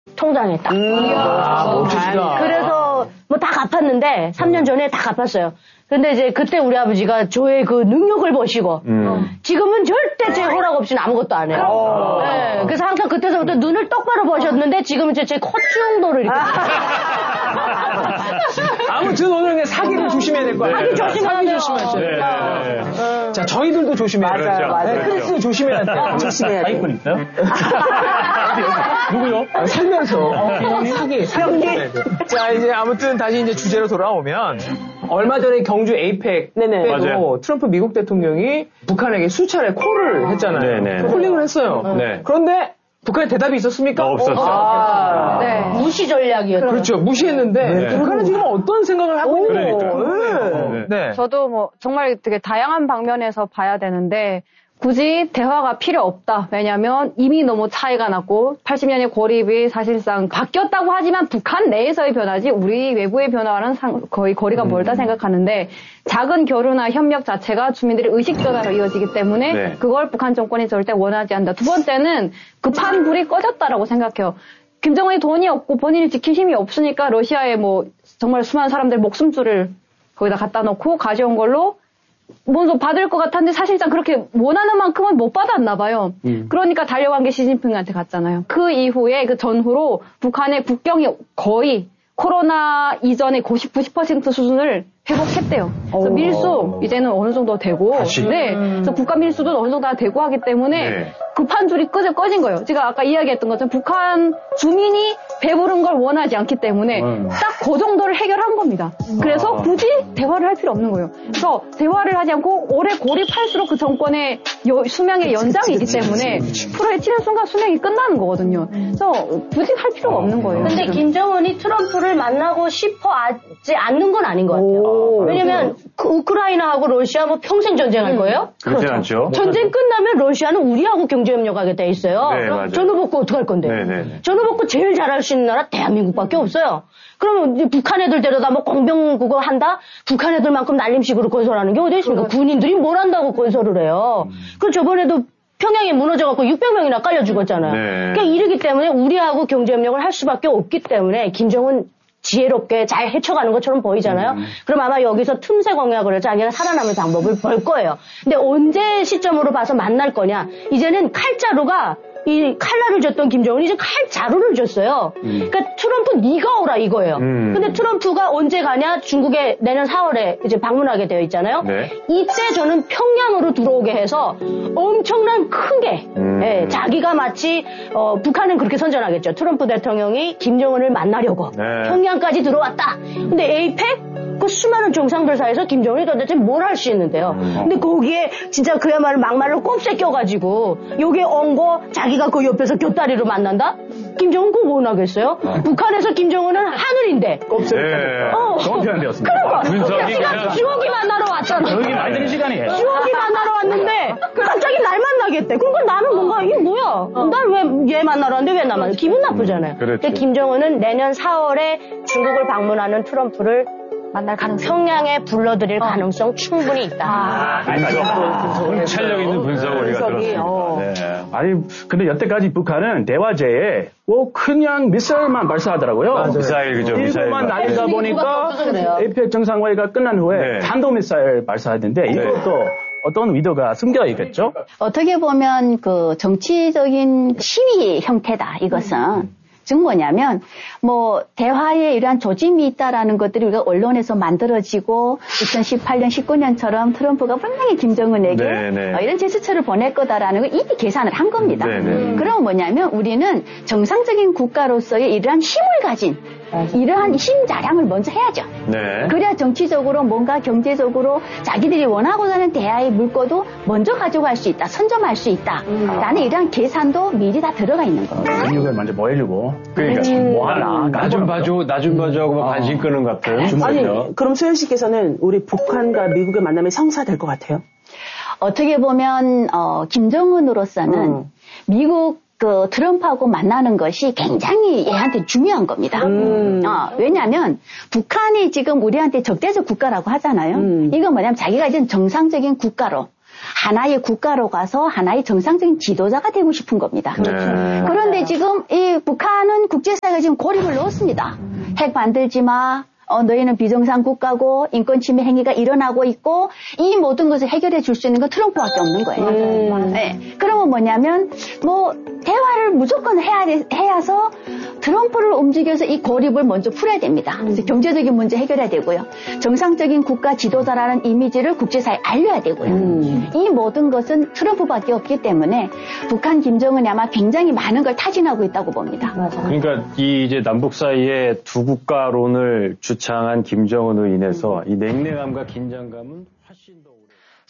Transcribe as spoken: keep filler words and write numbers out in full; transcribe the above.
통장에 딱. 음. 아, 멋지시다. 그래서 뭐 다 갚았는데 삼 년 전에 다 갚았어요. 근데 이제 그때 우리 아버지가 저의 그 능력을 보시고 음. 지금은 절대 제 허락 없이는 아무것도 안 해요. 네, 그래서 항상 그때서부터 눈을 똑바로 보셨는데 지금은 이제 제 콧중도를 이렇게. 아무튼 오늘 그냥 사기를 조심해야 될 거 아니에요. 사기 조심하세요. 조심하셔야 돼요. 네. 네. 자, 저희들도 조심해야 돼요. 맞아요, 맞아요. 네, 크리스 조심해야 돼요. 조심해야 돼요. 사기꾼 있어요? 누구요? 아, 살면서 어, 사기, 사기. 자, 이제 아무튼 다시 이제 주제로 돌아오면 얼마 전에 경주 에이펙 네네. 때도 맞아요. 트럼프 미국 대통령이 북한에게 수차례 콜을 했잖아요. 네네. 콜링을 했어요. 네. 그런데 북한에 대답이 있었습니까? 어, 없었죠. 아, 네. 무시 전략이었죠. 그렇죠. 무시했는데 네. 북한은 지금 어떤 생각을 하고 있는 그러니까요. 거예요? 네. 저도 뭐 정말 되게 다양한 방면에서 봐야 되는데 굳이 대화가 필요 없다. 왜냐하면 이미 너무 차이가 났고 팔십 년의 고립이 사실상 바뀌었다고 하지만 북한 내에서의 변화지 우리 외부의 변화와는 상, 거의 거리가 멀다 생각하는데 작은 교류나 협력 자체가 주민들의 의식 변화로 이어지기 때문에 네. 그걸 북한 정권이 절대 원하지 않는다. 두 번째는 급한 불이 꺼졌다라고 생각해요. 김정은이 돈이 없고 본인이 지킬 힘이 없으니까 러시아에 뭐 정말 수많은 사람들 목숨줄을 거기다 갖다 놓고 가져온 걸로 먼저 받을 것 같았는데 사실상 그렇게 원하는 만큼은 못 받았나 봐요. 음. 그러니까 달려간 게 시진핑한테 갔잖아요. 그 이후에 그 전후로 북한의 국경이 거의 코로나 이전의 구십, 구십 퍼센트 수준을 회복했대요. 그래서 밀수 이제는 어느 정도 되고, 다시. 네, 그래서 국가 밀수도 어느 정도 다 되고 하기 때문에 네. 급한 줄이 꺼져 꺼진 거예요. 제가 아까 이야기했던 것처럼 북한 주민이 배부른 걸 원하지 않기 때문에 음. 딱 그 정도를 해결한 겁니다. 그래서 굳이 대화를 할 필요 없는 거예요. 그래서 대화를 하지 않고 오래 고립할수록 그 정권의 여, 수명의 연장이기 때문에 풀어헤 치는 순간 수명이 끝나는 거거든요. 그래서 굳이 할 필요가 없는 거예요. 근데 지금. 김정은이 트럼프를 만나고 싶어 하지 않는 건 아닌 것 같아요. 왜냐면 그 우크라이나하고 러시아 뭐 평생 전쟁할 거예요? 그렇지 않죠. 전쟁 끝나면 러시아는 우리하고 경제협력하게 돼 있어요. 네, 맞아요. 전후 복구 어떡할 건데? 네, 네, 네. 전후 복구 제일 잘할 수 있는 나라 대한민국밖에 없어요. 그러면 이제 북한 애들 데려다 뭐 공병 그거 한다? 북한 애들만큼 날림식으로 건설하는 게 어디 있습니까? 군인들이 뭘 한다고 건설을 해요. 음. 그 저번에도 평양에 무너져갖고 육백 명이나 깔려 죽었잖아요. 네. 그러니까 이러기 때문에 우리하고 경제협력을 할 수밖에 없기 때문에 김정은 지혜롭게 잘 헤쳐가는 것처럼 보이잖아요. 음. 그럼 아마 여기서 틈새 공약을 해서 자기가 살아남을 방법을 볼 거예요. 근데 언제 시점으로 봐서 만날 거냐? 이제는 칼자루가 이 칼날을 줬던 김정은이 이제 칼자루를 줬어요. 음. 그러니까 트럼프 네가 오라 이거예요. 음. 근데 트럼프가 언제 가냐? 중국에 내년 사월에 이제 방문하게 되어 있잖아요. 네. 이때 저는 평양으로 들어오게 해서 엄청난 크게 음. 예, 자기가 마치 어, 북한은 그렇게 선전하겠죠. 트럼프 대통령이 김정은을 만나려고 네. 평양까지 들어왔다. 근데 에이펙 그 수많은 정상들 사이에서 김정은이 도대체 뭘 할 수 있는데요. 음. 근데 거기에 진짜 그야말로 막말로 꼼새 껴가지고 요게 엉거 자기가 그 옆에서 곁다리로 만난다? 김정은 그거 원하겠어요? 어. 북한에서 김정은은 하늘인데. 꼼새. 네. 어. 좋은 표현되었습니다. 그러니까 분석이 우리가 그냥 주옥이 만나러 왔잖아. 여기 만드는 시간이에요. 주옥이 만나러 왔는데 갑자기 날 만나겠대. 그러니까 나는 뭔가 이게 뭐야? 어. 난 왜 얘 만나러 왔는데 왜 나만 기분 나쁘잖아요. 그렇죠. 근데 김정은은 내년 사월에 중국을 방문하는 트럼프를 만날 가능성, 평양에 불러들일 어. 가능성 충분히 있다. 아, 분석, 찰력 있는 분석을 우리가 들었습니다. 어. 네. 아니, 근데 여태까지 북한은 대화제에 뭐 그냥 미사일만 발사하더라고요. 맞아요. 미사일, 그죠, 일본만 날리다 보니까 에이펙 정상회의가 끝난 후에 네. 탄도미사일 발사했는데 네. 이것도 어떤 의도가 숨겨 있겠죠? 어떻게 보면 그 정치적인 시위 형태다, 이것은. 즉 뭐냐면 뭐 대화에 이러한 조짐이 있다라는 것들이 우리가 언론에서 만들어지고 이천십팔 년, 십구 년처럼 트럼프가 분명히 김정은에게 어, 이런 제스처를 보낼 거다라는 걸 이미 계산을 한 겁니다. 네네. 그럼 뭐냐면 우리는 정상적인 국가로서의 이러한 힘을 가진 이러한 힘 자랑을 먼저 해야죠. 네. 그래야 정치적으로 뭔가 경제적으로 자기들이 원하고자 하는 대화의 물꼬도 먼저 가져갈 수 있다, 선점할 수 있다. 음. 라는 이러한 계산도 미리 다 들어가 있는 거예요. 근육을 먼저 모여주고 그러니까 음. 뭐 하나 나 좀 봐줘, 나 좀 봐줘 하고 막 관심 끄는 것 같은. 아니, 그럼 소연 씨께서는 우리 북한과 미국의 만남이 성사될 것 같아요? 어떻게 보면 어, 김정은으로서는 음. 미국 그 트럼프하고 만나는 것이 굉장히 얘한테 중요한 겁니다. 음. 어, 왜냐하면 북한이 지금 우리한테 적대적 국가라고 하잖아요. 음. 이건 뭐냐면 자기가 이제 정상적인 국가로 하나의 국가로 가서 하나의 정상적인 지도자가 되고 싶은 겁니다. 네. 그런데 지금 이 북한은 국제사회가 지금 고립을 넣었습니다. 핵 만들지 마. 어, 너희는 비정상 국가고 인권 침해 행위가 일어나고 있고 이 모든 것을 해결해 줄 수 있는 건 트럼프밖에 없는 거예요. 음. 네. 그러면 뭐냐면 뭐 대화를 무조건 해야 해야서 트럼프를 움직여서 이 고립을 먼저 풀어야 됩니다. 그래서 경제적인 문제 해결해야 되고요. 정상적인 국가 지도자라는 이미지를 국제사회에 알려야 되고요. 음. 이 모든 것은 트럼프밖에 없기 때문에 북한 김정은이 아마 굉장히 많은 걸 타진하고 있다고 봅니다. 맞아. 그러니까 이 이제 남북 사이에 두 국가론을 주창한 김정은으로 인해서 이 냉랭함과 긴장감은 훨씬 더